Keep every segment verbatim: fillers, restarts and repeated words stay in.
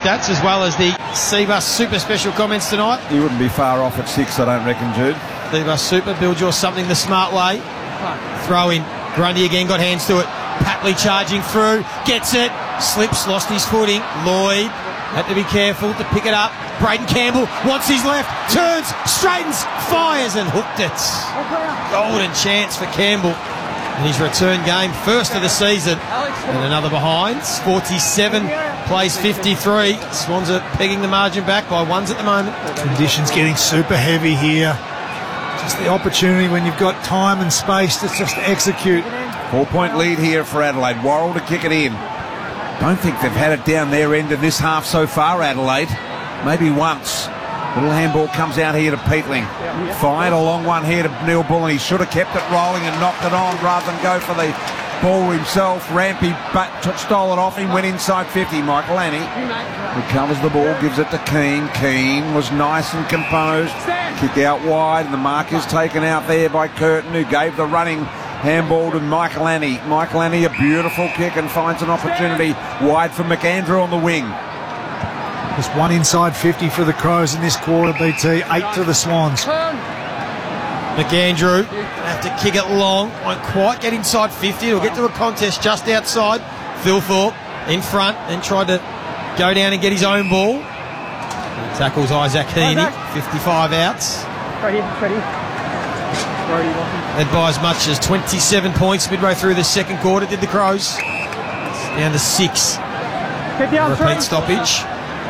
stats as well as the Cbus Super special comments tonight. You wouldn't be far off at six, I don't reckon, Jude. Cbus Super, build your something the smart way. Throw in. Grundy again got hands to it. Papley charging through. Gets it. Slips, lost his footing. Lloyd had to be careful to pick it up. Braden Campbell wants his left. Turns, straightens, fires and hooked it. Golden chance for Campbell. In his return game, first of the season. And another behind. forty-seven plays fifty-three. Swans are pegging the margin back by ones at the moment. Conditions getting super heavy here. Just the opportunity when you've got time and space to just execute. Four-point lead here for Adelaide. Worrell to kick it in. Don't think they've had it down their end in this half so far, Adelaide. Maybe once. Little handball comes out here to Peatling. Fired a long one here to Neil Bullen. He should have kept it rolling and knocked it on rather than go for the ball himself. Rampy but stole it off him, went inside fifty. Michael Annie recovers the ball, gives it to Keane. Keane was nice and composed. Kick out wide, and the mark is taken out there by Curtin, who gave the running handball to Michael Annie. Michael Annie, a beautiful kick, and finds an opportunity wide for McAndrew on the wing. Just one inside fifty for the Crows in this quarter, B T. Eight to the Swans. McAndrew have to kick it long. Won't quite get inside fifty. He'll get to a contest just outside. Phil Thorpe in front, then tried to go down and get his own ball. He tackles Isaac Heaney. fifty-five outs. Led by as much as twenty-seven points midway through the second quarter, did the Crows. Down to six. Repeat stoppage.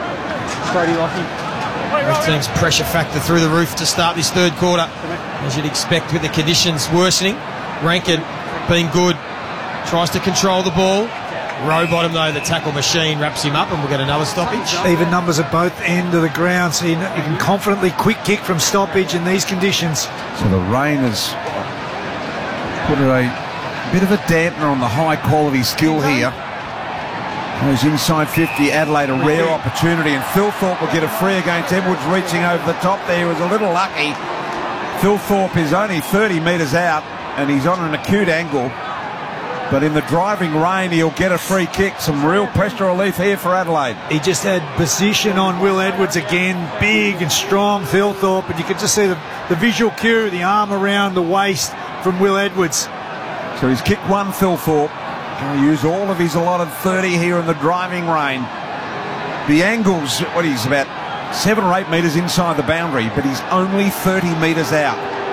Both teams' pressure factor through the roof to start this third quarter, as you'd expect with the conditions worsening. Rankin being good, tries to control the ball. Rowbottom though, the tackle machine wraps him up, and we'll get another stoppage. Even numbers at both ends of the ground, so you, know, you can confidently quick kick from stoppage in these conditions. So the rain has put a bit of a dampener on the high quality skill here. Goes inside fifty, Adelaide, a rare opportunity, and Phil Thorpe will get a free against Edwards reaching over the top there. He was a little lucky. Phil Thorpe is only thirty metres out, and he's on an acute angle. But in the driving rain, he'll get a free kick. Some real pressure relief here for Adelaide. He just had position on Will Edwards again. Big and strong Phil Thorpe, and you could just see the, the visual cue, the arm around the waist from Will Edwards. So he's kicked one, Phil Thorpe. Going to use all of his allotted thirty here in the driving rain. The angle's, what he's about seven or eight metres inside the boundary, but he's only thirty metres out.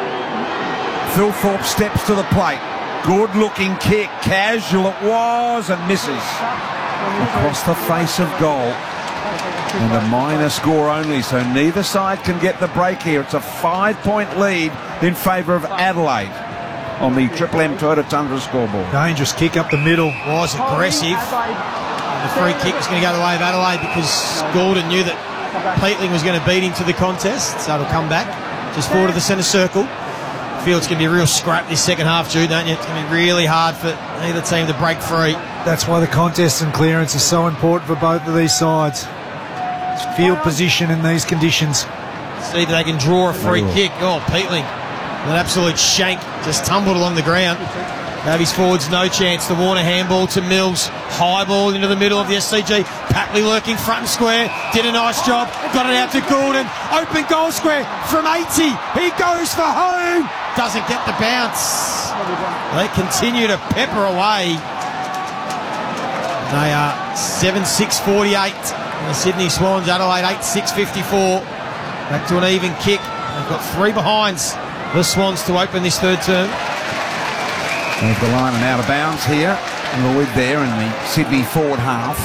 Phil Thorpe steps to the plate. Good looking kick, casual it was, and misses. Across the face of goal. And a minor score only, so neither side can get the break here. It's a five point lead in favour of Adelaide on the Triple M Toyota Tundra scoreboard. Dangerous kick up the middle. Was aggressive. And the free kick was going to go the way of Adelaide because Gordon knew that Peatling was going to beat him to the contest, so it'll come back just forward to the centre circle. Feel it's going to be a real scrap this second half, Jude, don't you? It's going to be really hard for either team to break free. That's why the contest and clearance is so important for both of these sides. It's field position in these conditions. See if they can draw a free Ooh. kick. Oh, Peatling, an absolute shank, just tumbled along the ground. Davies forwards, no chance. The Warner handball to Mills. High ball into the middle of the S C G. Papley lurking front and square. Did a nice job. Got it out to Gordon. Open goal square from eighty. He goes for home. Doesn't get the bounce. They continue to pepper away. They are seven six forty-eight. The Sydney Swans, Adelaide eight six fifty-four. Back to an even kick. They've got three behinds, the Swans, to open this third term. There's the line and out of bounds here. Lloyd there in the Sydney forward half.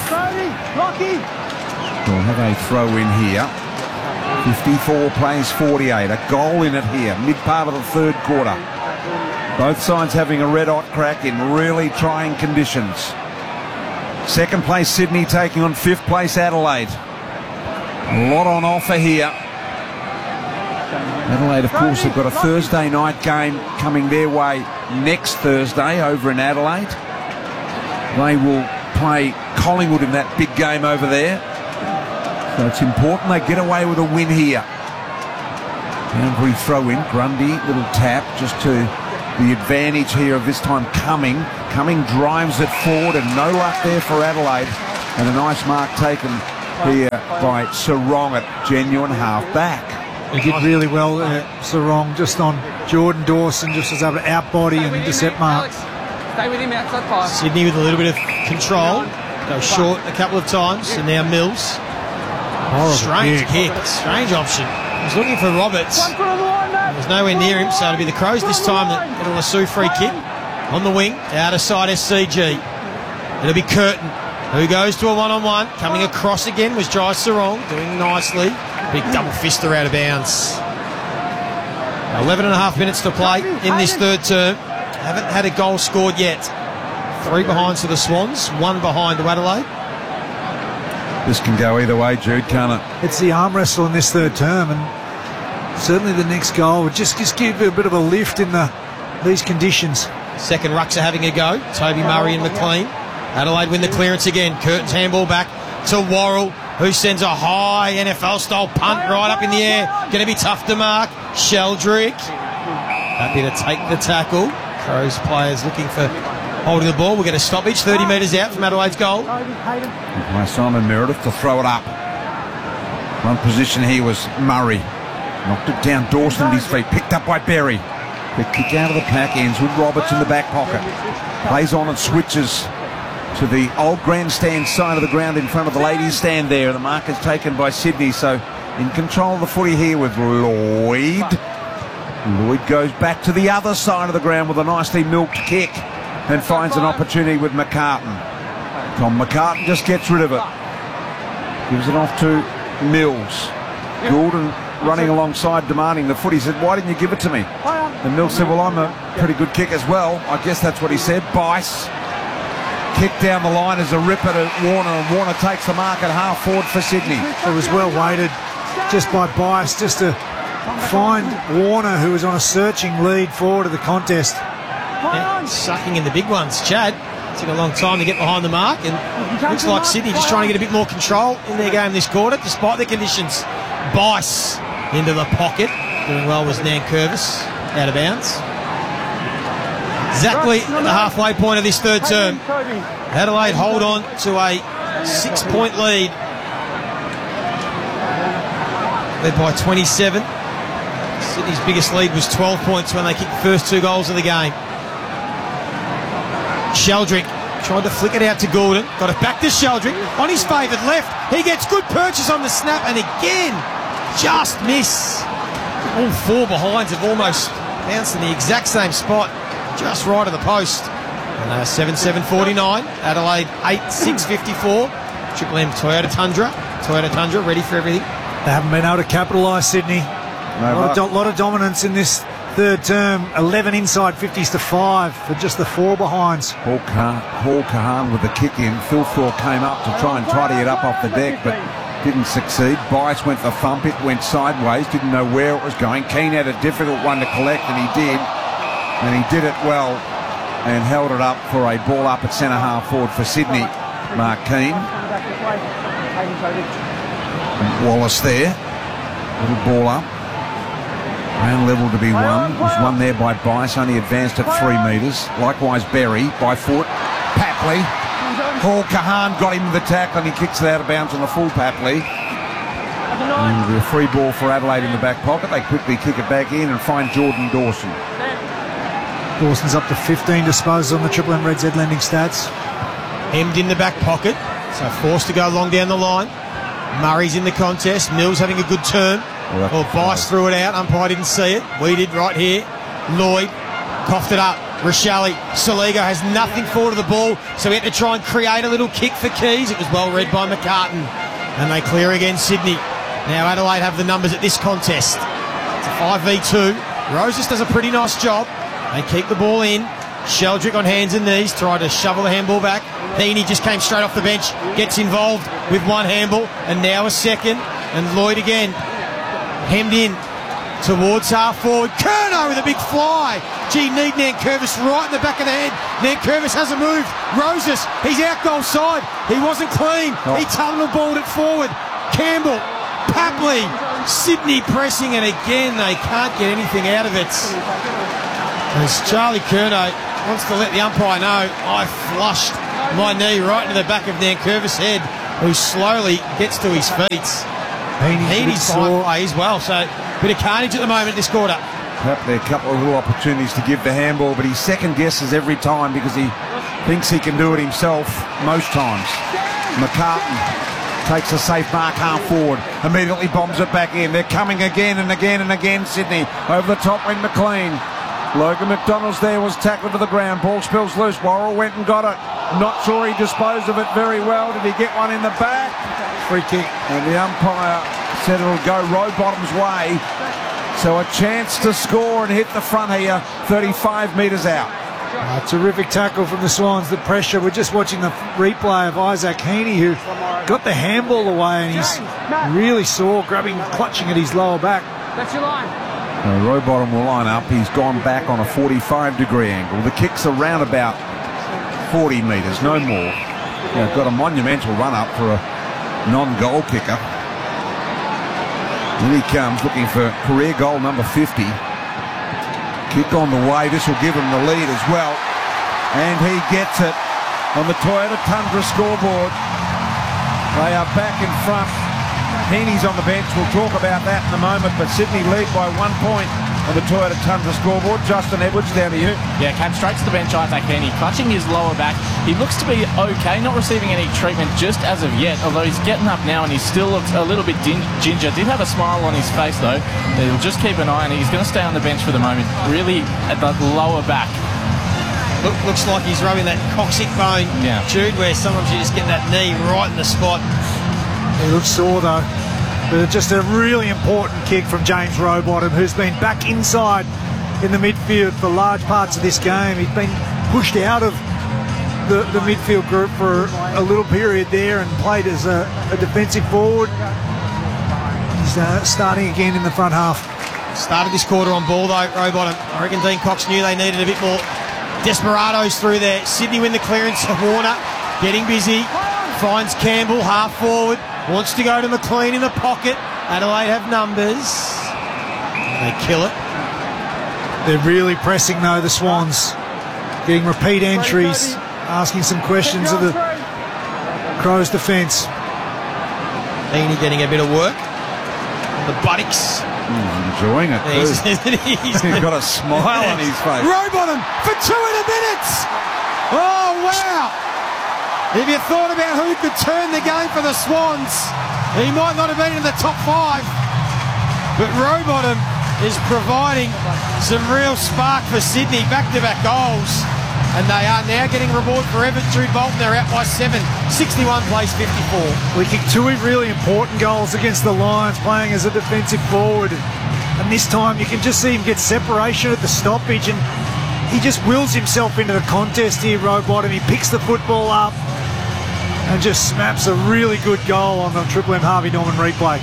We'll have a throw in here. fifty-four plays forty-eight. A goal in it here, mid part of the third quarter. Both sides having a red hot crack in really trying conditions. Second place Sydney taking on fifth place Adelaide. A lot on offer here. Adelaide, of course, have got a Thursday night game coming their way next Thursday over in Adelaide. They will play Collingwood in that big game over there. So it's important they get away with a win here. Boundary throw in, Grundy, little tap just to the advantage here of this time Cumming. Cumming drives it forward and no luck there for Adelaide. And a nice mark taken here by Sarong at genuine half-back. He did really well, uh, Sarong, just on Jordan Dawson, just was able to outbody and intercept Mark. Stay with him outside five. Sydney with a little bit of control. Go short a couple of times, and now Mills. Horrible Strange kick. kick, strange option. He's looking for Roberts. One foot on the line, mate. There's nowhere near him, so it'll be the Crows this time that get a Lasoo free kick. On the wing, out of side S C G. It'll be Curtin, who goes to a one-on-one. Coming across again was Jai Sarong, doing nicely. Big double fister out of bounds. eleven and a half minutes to play in this third term. Haven't had a goal scored yet. Three behind to the Swans, one behind to Adelaide. This can go either way, Jude, can't it? It's the arm wrestle in this third term, and certainly the next goal would just, just give it a bit of a lift in the these conditions. Second rucks are having a go. Toby Murray and McLean. Adelaide win the clearance again. Curtin's handball back to Worrell, who sends a high N F L-style punt right up in the air. Going to be tough to mark. Sheldrick happy to take the tackle. Crows players looking for holding the ball. We'll get a stoppage thirty metres out from Adelaide's goal. By Simon Meredith to throw it up. One position here was Murray. Knocked it down. Dawson at his feet. Picked up by Berry. The kick out of the pack ends with Roberts in the back pocket. Plays on and switches to the old grandstand side of the ground in front of the ladies' stand there. The mark is taken by Sydney, so in control of the footy here with Lloyd. Lloyd goes back to the other side of the ground with a nicely milked kick and finds an opportunity with McCartan. Tom McCartan just gets rid of it. Gives it off to Mills. Gordon running alongside demanding the footy. He said, why didn't you give it to me? And Mills said, well, I'm a pretty good kick as well. I guess that's what he said. Bice. Kick down the line as a ripper to Warner, and Warner takes the mark at half forward for Sydney. It was well weighted just by Bias, just to find Warner, who was on a searching lead forward of the contest. Yeah, sucking in the big ones. Chad took a long time to get behind the mark, and looks like Sydney just trying to get a bit more control in their game this quarter, despite the conditions. Bice into the pocket. Doing well was Nankervis, out of bounds. Exactly at the halfway point of this third term. Adelaide hold on to a six-point lead. Led by twenty-seven. Sydney's biggest lead was twelve points when they kicked the first two goals of the game. Sheldrick tried to flick it out to Gordon. Got it back to Sheldrick on his favoured left. He gets good purchase on the snap, and again, just miss. All four behinds have almost bounced in the exact same spot, just right of the post. And they are seven seven forty-nine. Adelaide eight six fifty-four. Triple M Toyota Tundra. Toyota Tundra ready for everything. They haven't been able to capitalise, Sydney. No, a lot of, do- lot of dominance in this third term. eleven inside fifties to five for just the four behinds. Paul Kahan, Paul Kahan with the kick in. Phil Thorpe came up to try and tidy it up off the deck, but didn't succeed. Bice went for thump. It went sideways. Didn't know where it was going. Keane had a difficult one to collect, and he did. And he did it well and held it up for a ball up at centre half forward for Sydney. Mark Keane. Wallace there. Little ball up. Round level to be won. Was won there by Bice, only advanced at three metres. Likewise Berry by foot. Papley. Paul Kahan got him with the tackle, and he kicks it out of bounds on the full Papley. And a free ball for Adelaide in the back pocket. They quickly kick it back in and find Jordan Dawson. Dawson's up to fifteen disposals on the Triple M Reds Ed Lending stats. Hemmed in the back pocket, so forced to go long down the line. Murray's in the contest. Mills having a good turn. Well, Well, Bice threw it out. Umpire didn't see it. We did right here. Lloyd coughed it up. Rochelle. Soligo has nothing forward of the ball, so he had to try and create a little kick for Keys. It was well read by McCartan. And they clear again Sydney. Now Adelaide have the numbers at this contest. It's a five v two. Roses does a pretty nice job. They keep the ball in. Sheldrick on hands and knees, tried to shovel the handball back. Heaney just came straight off the bench, gets involved with one handball, and now a second. And Lloyd again, hemmed in towards half forward. Curnow with a big fly. Gee, need Nankervis right in the back of the head. Nankervis hasn't moved. Roses, he's out goal side. He wasn't clean. Oh. He tunnel balled it forward. Campbell, Papley, Sydney pressing, and again they can't get anything out of it. As Charlie Curnow wants to let the umpire know, I flushed my knee right into the back of Nankervis' head. who slowly gets to his feet. Heaney's fine play as well, so bit of carnage at the moment this quarter. Perhaps there are a couple of little opportunities to give the handball, but he second guesses every time because he thinks he can do it himself most times. McCartan takes a safe mark half forward, immediately bombs it back in. They're coming again and again and again, Sydney. Over the top went McLean. Logan McDonald's there was tackled to the ground. Ball spills loose. Worrell went and got it. Not sure he disposed of it very well. Did he get one in the back? Free kick. And the umpire said it'll go Rowbottom's way. So a chance to score and hit the front here, thirty-five metres out. Uh, terrific tackle from the Swans. The pressure. We're just watching the replay of Isaac Heaney, who got the handball away, and he's really sore, grabbing, clutching at his lower back. That's your line. Now, Rowbottom will line up. He's gone back on a forty-five degree angle. The kick's around about forty metres, no more. Now, got a monumental run up for a non-goal kicker. In he comes looking for career goal number fifty. Kick on the way. This will give him the lead as well. And he gets it on the Toyota Tundra scoreboard. They are back in front. Heaney's on the bench. We'll talk about that in a moment. But Sydney lead by one point on the Toyota Tundra scoreboard. Justin Edwards, down to you. Yeah, came straight to the bench, Isaac Heaney, clutching his lower back. He looks to be okay, not receiving any treatment just as of yet, although he's getting up now and he still looks a little bit ginger. Did have a smile on his face, though. He'll just keep an eye on it. He's going to stay on the bench for the moment, really at the lower back. Look, looks like he's rubbing that coccyx bone, yeah. Jude, where sometimes you just get that knee right in the spot. He looks sore, though. But just a really important kick from James Rowbottom, who's been back inside in the midfield for large parts of this game. He's been pushed out of the, the midfield group for a little period there and played as a, a defensive forward. He's uh, starting again in the front half. Started this quarter on ball, though, Rowbottom. I reckon Dean Cox knew they needed a bit more desperados through there. Sydney win the clearance. Warner getting busy. Finds Campbell half forward. Wants to go to McLean in the pocket. Adelaide have numbers. They kill it. They're really pressing, though, the Swans. Getting repeat entries. Asking some questions of the Crows' defence. Heaney getting a bit of work on the buttocks. He's enjoying it too. He's, he's got a smile on his face. Rowbottom for two and a minute. Oh, wow. If you thought about who could turn the game for the Swans, he might not have been in the top five. But Rowbottom is providing some real spark for Sydney. Back-to-back goals. And they are now getting reward for Evan Jude Bolton. They're out by seven. sixty-one plays fifty-four. We kicked two really important goals against the Lions, playing as a defensive forward. And this time you can just see him get separation at the stoppage, and he just wills himself into the contest here, Rowbottom. He picks the football up and just snaps a really good goal on the Triple M Harvey Norman replay.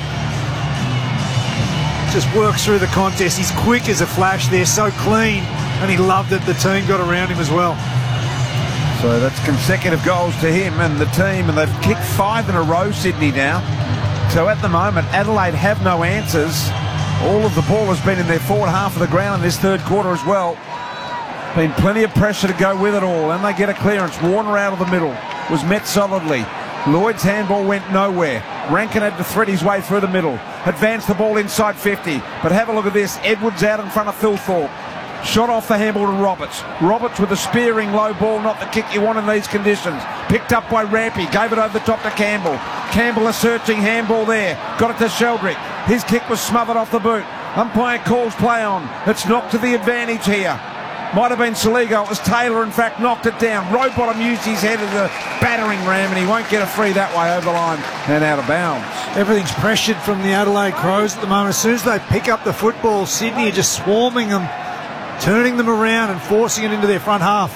Just works through the contest. He's quick as a flash there, so clean, and he loved it. The team got around him as well. So that's consecutive goals to him and the team, and they've kicked five in a row, Sydney now. So at the moment, Adelaide have no answers. All of the ball has been in their forward half of the ground in this third quarter as well. Been plenty of pressure to go with it all, and they get a clearance. Warner out of the middle was met solidly. Lloyd's handball went nowhere. Rankin had to thread his way through the middle. Advanced the ball inside fifty. But have a look at this. Edwards out in front of Thilthorpe. Shot off the handball to Roberts. Roberts with a spearing low ball, not the kick you want in these conditions. Picked up by Rampy. Gave it over the top to Campbell. Campbell a searching handball there. Got it to Sheldrick. His kick was smothered off the boot. Umpire calls play on. It's knocked to the advantage here. Might have been Saligo. It was Taylor, in fact, knocked it down. Rowbottom used his head as a battering ram, and he won't get a free that way over the line and out of bounds. Everything's pressured from the Adelaide Crows at the moment. As soon as they pick up the football, Sydney are just swarming them, turning them around and forcing it into their front half.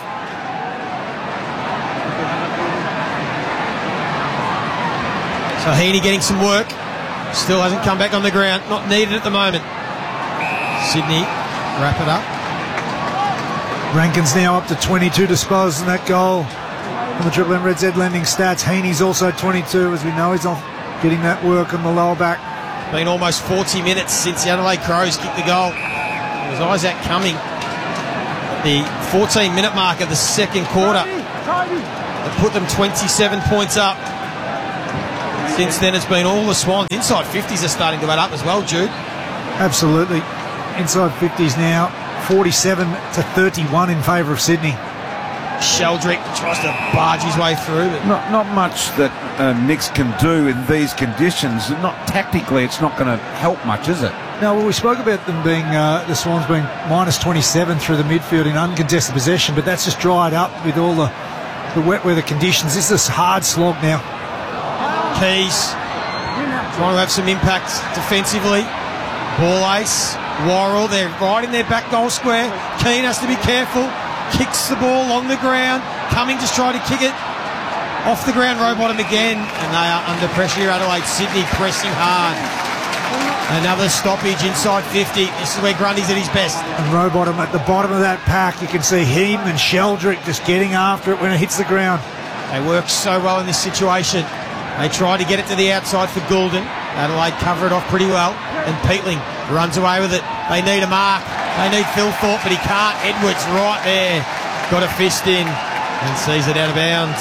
So Heaney getting some work. Still hasn't come back on the ground. Not needed at the moment. Sydney wrap it up. Rankin's now up to twenty-two disposals in that goal from the Triple M Red Z lending stats. Heaney's also twenty-two, as we know. He's off getting that work on the lower back. Been almost forty minutes since the Adelaide Crows kicked the goal. It was Isaac Cumming at the fourteen minute mark of the second quarter that put them twenty-seven points up. Since then, it's been all the Swans. Inside fifties are starting to add up as well, Jude. Absolutely. Inside fifties now, forty-seven to thirty-one in favour of Sydney. Sheldrick tries to barge his way through. But Not not much that uh, Nix can do in these conditions. Not tactically, it's not going to help much, is it? Now, well, we spoke about them being, uh, the Swans being minus twenty-seven through the midfield in uncontested possession, but that's just dried up with all the, the wet weather conditions. This is a hard slog now. Keys trying to have some impact defensively. Ball ace. Worrell, they're right in their back goal square. Keane has to be careful. Kicks the ball on the ground. Cummings just tried to kick it off the ground. Rowbottom again, and they are under pressure here. Adelaide. Sydney pressing hard. Another stoppage inside fifty. This is where Grundy's at his best. And Rowbottom at the bottom of that pack, you can see him and Sheldrick just getting after it when it hits the ground. They work so well in this situation. They try to get it to the outside for Goulden. Adelaide cover it off pretty well. And Peatling runs away with it. They need a mark. They need Phil Thorpe, but he can't. Edwards right there. Got a fist in and sees it out of bounds.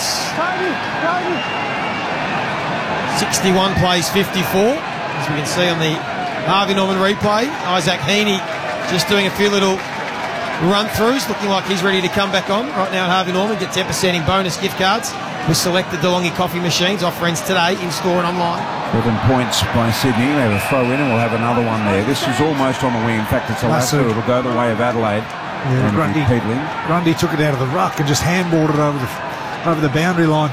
sixty-one plays fifty-four. As we can see on the Harvey Norman replay. Isaac Heaney just doing a few little run-throughs, looking like he's ready to come back on. Right now at Harvey Norman, get ten percent in bonus gift cards with selected DeLonghi coffee machines. Offerings today in store and online. Seven points by Sydney. They have a throw in and we'll have another one there. This is almost on the wing. In fact, it's a lasso. It'll go the way of Adelaide. Yeah, Grundy, Grundy took it out of the ruck and just handballed it over the over the boundary line.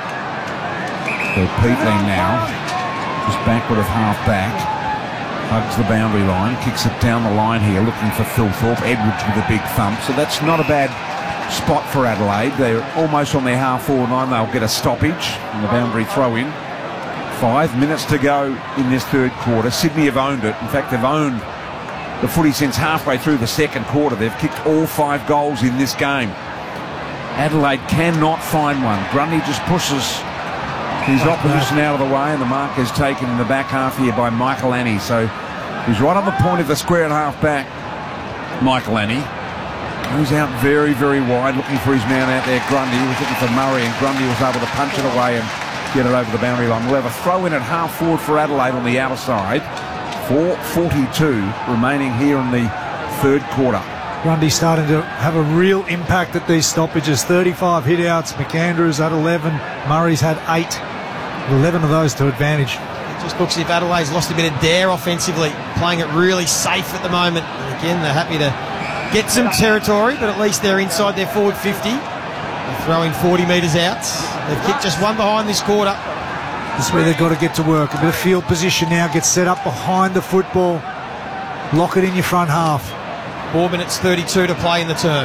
So Peatling now, just backward of half back, hugs the boundary line, kicks it down the line here, looking for Phil Thorpe. Edwards with a big thump. So that's not a bad spot for Adelaide. They're almost on their half forward line. They'll get a stoppage and the boundary throw in. Five minutes to go in this third quarter. Sydney have owned it. In fact, they've owned the footy since halfway through the second quarter. They've kicked all five goals in this game. Adelaide cannot find one. Grundy just pushes his opposition out of the way, and the mark is taken in the back half here by Michael Annie. So he's right on the point of the square and half back. Michael Annie goes out very, very wide, looking for his man out there. Grundy was looking for Murray, and Grundy was able to punch it away and get it over the boundary line. We'll have a throw in at half forward for Adelaide on the outer side. four forty-two remaining here in the third quarter. Grundy starting to have a real impact at these stoppages. thirty-five hit-outs. McAndrews had eleven. Murray's had eight. eleven of those to advantage. It just looks as if Adelaide's lost a bit of dare offensively, playing it really safe at the moment. And again, they're happy to get some territory, but at least they're inside their forward fifty. They're throwing forty metres out. They've kicked just one behind this quarter. This is where they've got to get to work. A bit of field position now. Get set up behind the football. Lock it in your front half. Four minutes thirty-two to play in the term.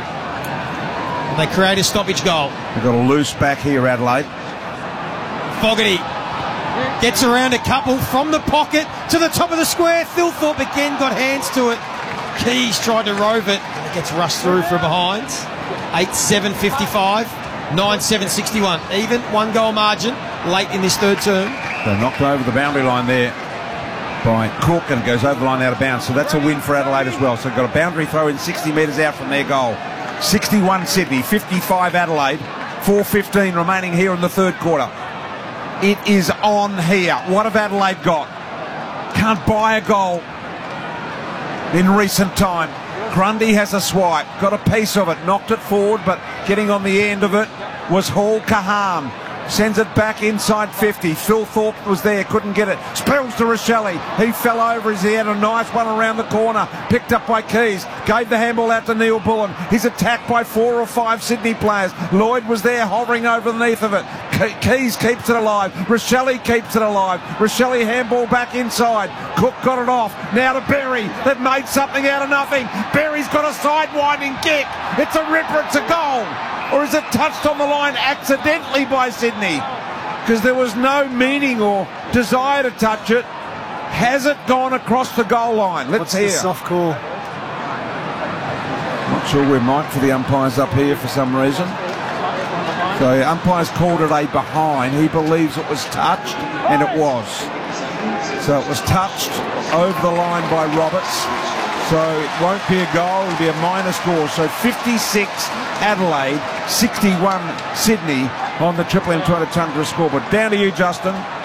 And they create a stoppage goal. They've got a loose back here, Adelaide. Fogarty gets around a couple from the pocket to the top of the square. Phil Thorpe again got hands to it. Keys tried to rove it. And it gets rushed through from behind. eight seven fifty-five. nine seven sixty-one. Even one goal margin late in this third term. They're knocked over the boundary line there by Cook, and it goes over the line out of bounds. So that's a win for Adelaide as well. So they've got a boundary throw in sixty metres out from their goal. sixty-one Sydney, fifty-five Adelaide. four fifteen remaining here in the third quarter. It is on here. What have Adelaide got? Can't buy a goal in recent time. Grundy has a swipe, got a piece of it, knocked it forward, but getting on the end of it was Hall Kahan. Sends it back inside fifty. Phil Thorpe was there, couldn't get it. Spills to Rochelle. He fell over as he had a nice one around the corner. Picked up by Keys. Gave the handball out to Neil Bullen. He's attacked by four or five Sydney players. Lloyd was there hovering over underneath of it. Keys keeps it alive. Rochelle keeps it alive. Rochelle handball back inside. Cook got it off. Now to Berry. They've made something out of nothing. Berry's got a sidewinding kick. It's a ripper. It's a goal. Or is it touched on the line accidentally by Sydney? Because there was no meaning or desire to touch it. Has it gone across the goal line? Let's What's hear. the soft call? Not sure where Mike for the umpires up here for some reason. So umpires called it a behind. He believes it was touched, and it was. So it was touched over the line by Roberts. So it won't be a goal, it'll be a minor score. So fifty-six Adelaide, sixty-one Sydney on the Triple M two hundred Tundra scoreboard. Down to you, Justin.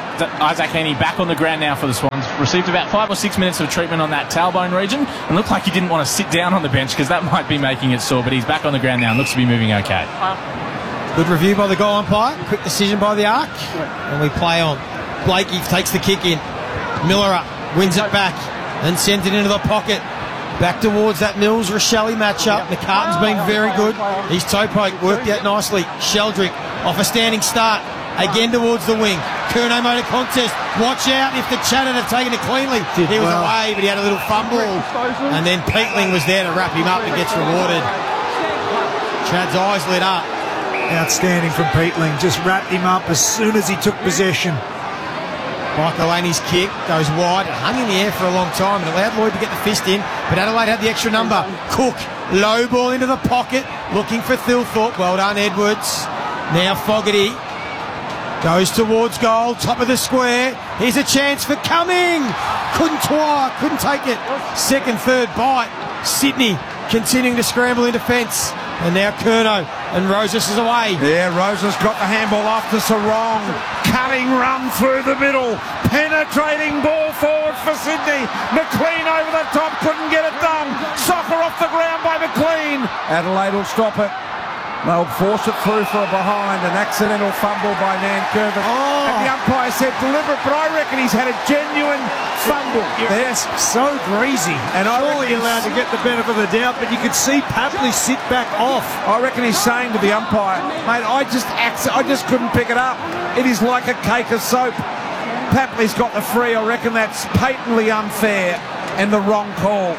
Isaac Heaney back on the ground now for the Swans. Received about five or six minutes of treatment on that tailbone region and looked like he didn't want to sit down on the bench because that might be making it sore, but he's back on the ground now and looks to be moving okay. Good review by the goal umpire. Quick decision by the arc. And we play on. Blakey takes the kick in. Miller up. Wins it back. And sends it into the pocket. Back towards that Mills Rochelle matchup. McCartan's been very good. His toe poke worked out nicely. Sheldrick off a standing start. Again towards the wing. Curnow made a contest. Watch out if the Channon have taken it cleanly. Did he was well. away, but he had a little fumble. And then Peatling was there to wrap him up and gets rewarded. Chad's eyes lit up. Outstanding from Peatling. Just wrapped him up as soon as he took possession. Michael Laney's kick goes wide. It hung in the air for a long time and allowed Lloyd to get the fist in, but Adelaide had the extra number. Cook, low ball into the pocket, looking for Thilthorpe. Well done, Edwards. Now Fogarty goes towards goal, top of the square. Here's a chance for Cumming. Couldn't try, couldn't take it. Second, third bite. Sydney continuing to scramble in defence. And now Curnow and Roses is away. Yeah, Roses got the handball off to Sarong. Cutting run through the middle. Penetrating ball forward for Sydney. McLean over the top, couldn't get it done. Soccer off the ground by McLean. Adelaide will stop it. They'll force it through for a behind. An accidental fumble by Nankervis. Oh. And the umpire said deliberate, but I reckon he's had a genuine fumble. Yes, so greasy. And I Surely reckon allowed to get the benefit of the doubt, but you could see Papley sit back off. I reckon he's saying to the umpire, mate, I just I just couldn't pick it up. It is like a cake of soap. Papley's got the free. I reckon that's patently unfair and the wrong call.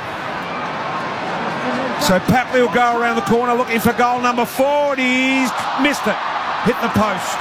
So Papley will go around the corner looking for goal number four, and he's missed it. Hit the post.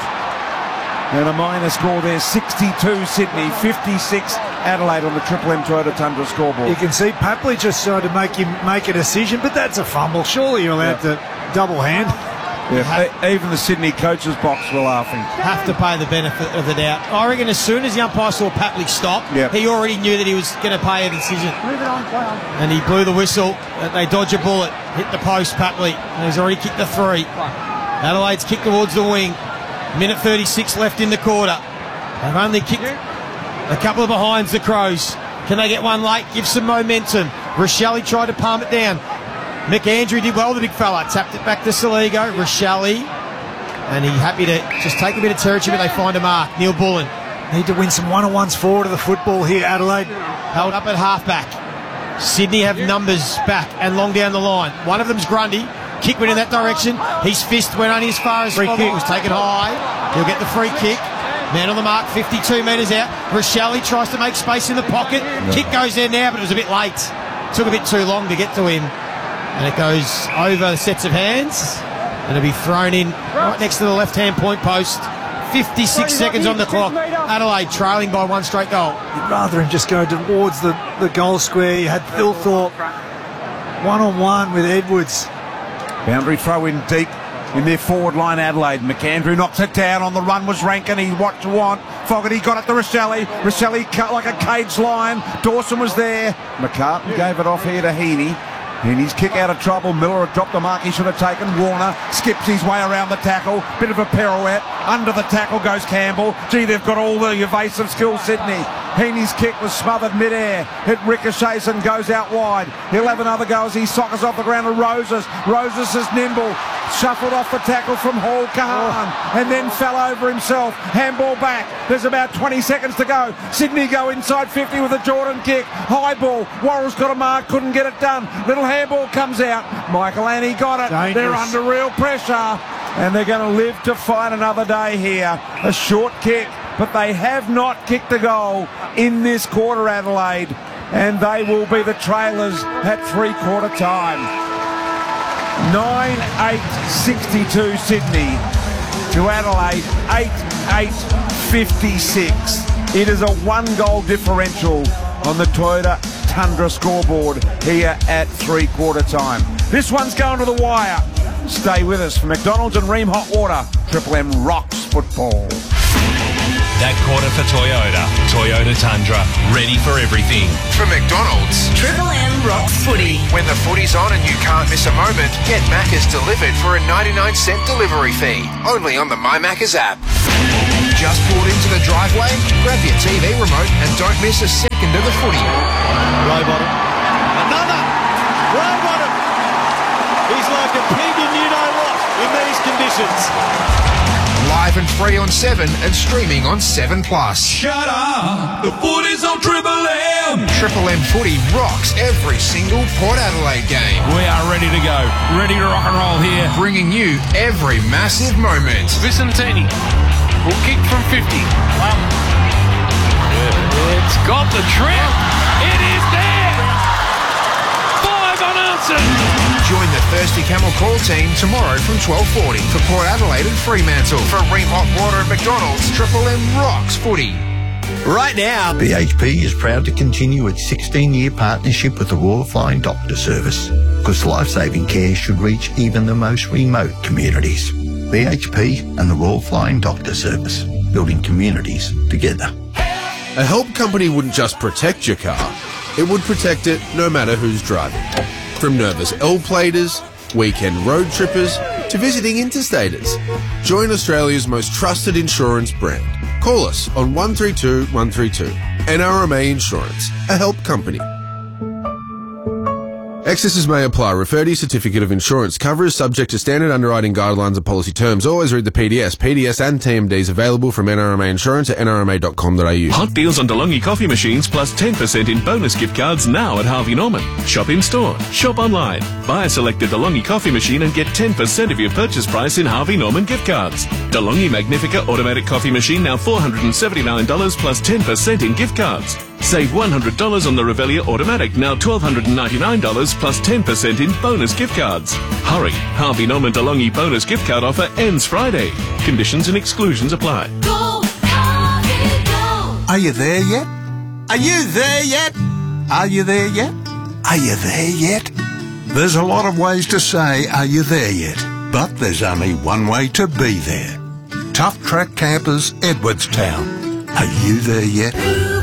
And a minor score there, sixty-two Sydney, fifty-six Adelaide on the Triple M Toyota Tundra scoreboard. You can see Papley just tried to make him make a decision, but that's a fumble. Surely you're allowed Yep. to double hand. Yeah, even the Sydney coaches box were laughing. Have to pay the benefit of the doubt. I reckon as soon as the umpire saw Papley stop, Yep. he already knew that he was going to pay a decision. And he blew the whistle. They dodge a bullet. Hit the post, Papley. And he's already kicked the three. Adelaide's kicked towards the wing. Minute thirty-six left in the quarter. They've only kicked a couple of behinds, the Crows. Can they get one late? Give some momentum. Rochelle tried to palm it down. McAndrew did well, the big fella. Tapped it back to Saligo. Rochelle. And he's happy to just take a bit of territory, but they find a mark. Neil Bullen. Need to win some one-on-ones forward of the football here, Adelaide. Held up at half-back. Sydney have numbers back and long down the line. One of them's Grundy. Kick went in that direction. His fist went only as far as free Fogg. kick. It was taken high. He'll get the free kick. Man on the mark, fifty-two metres out. Rochelle tries to make space in the pocket. Kick goes there now, but it was a bit late. Took a bit too long to get to him. And it goes over sets of hands. And it'll be thrown in right next to the left-hand point post. fifty-six seconds on the clock. Adelaide trailing by one straight goal. You'd rather him just go towards the, the goal square. You had Thilthorpe one-on-one with Edwards. Boundary throw in deep in their forward line, Adelaide. McAndrew knocks it down. On the run was Rankin. He what to want. Fogarty got it to Rochelle. Rochelle cut like a caged lion. Dawson was there. McCartan gave it off here to Heaney. Heaney's kick out of trouble. Miller had dropped the mark he should have taken. Warner skips his way around the tackle. Bit of a pirouette. Under the tackle goes Campbell. Gee, they've got all the evasive skills, Sydney. Heaney's kick was smothered mid-air. It ricochets and goes out wide. He'll have another go as he soccers off the ground to Roses. Roses is nimble. Shuffled off the tackle from Hall Kahan. Oh. And then fell over himself. Handball back. There's about twenty seconds to go. Sydney go inside fifty with a Jordan kick. High ball. Worrell's got a mark. Couldn't get it done. Little handball comes out. Michael Annie got it. Dangerous. They're under real pressure. And they're going to live to fight another day here. A short kick. But they have not kicked a goal in this quarter, Adelaide. And they will be the trailers at three-quarter time. nine eight sixty-two Sydney to Adelaide eight eight fifty-six. It is a one-goal differential on the Toyota Tundra scoreboard here at three-quarter time. This one's going to the wire. Stay with us for McDonald's and Ream Hot Water. Triple M rocks football. That quarter for Toyota. Toyota Tundra. Ready for everything. From McDonald's. Triple M rocks footy. When the footy's on and you can't miss a moment, get Macca's delivered for a ninety-nine cent delivery fee. Only on the My Macca's app. Just pulled into the driveway? Grab your T V remote and don't miss a second of the footy. Rowbottom. Another! Rowbottom! He's like a pig in you-know-what in these conditions. Live and free on seven and streaming on seven plus. Shut up! The footy's on Triple M! Triple M footy rocks every single Port Adelaide game. We are ready to go. Ready to rock and roll here. Bringing you every massive moment. Vicentini will kick from fifty. Wow. It's got the trip. It is there. Five unanswered. Join the Thirsty Camel Call team tomorrow from twelve forty for Port Adelaide and Fremantle. For Ream Hot Water and McDonald's, Triple M rocks footy. Right now, B H P is proud to continue its sixteen-year partnership with the Royal Flying Doctor Service, because life-saving care should reach even the most remote communities. B H P and the Royal Flying Doctor Service, building communities together. A help company wouldn't just protect your car, it would protect it no matter who's driving. From nervous L-platers, weekend road trippers, to visiting interstaters. Join Australia's most trusted insurance brand. Call us on one three two one three two. N R M A Insurance, a help company. Excesses may apply. Refer to your certificate of insurance. Cover is subject to standard underwriting guidelines and policy terms. Always read the P D S. P D S and T M Ds available from N R M A Insurance at n r m a dot com dot a u. Hot deals on DeLonghi coffee machines plus ten percent in bonus gift cards now at Harvey Norman. Shop in store. Shop online. Buy a selected DeLonghi coffee machine and get ten percent of your purchase price in Harvey Norman gift cards. DeLonghi Magnifica automatic coffee machine now four hundred seventy-nine dollars plus ten percent in gift cards. Save one hundred dollars on the Revelia Automatic, now one thousand two hundred ninety-nine dollars plus ten percent in bonus gift cards. Hurry! Harvey Norman DeLonghi bonus gift card offer ends Friday. Conditions and exclusions apply. Go, Harvey, go. Are you there yet? Are you there yet? Are you there yet? Are you there yet? There's a lot of ways to say, are you there yet? But there's only one way to be there. Tough Track Campers, Edwardstown. Are you there yet?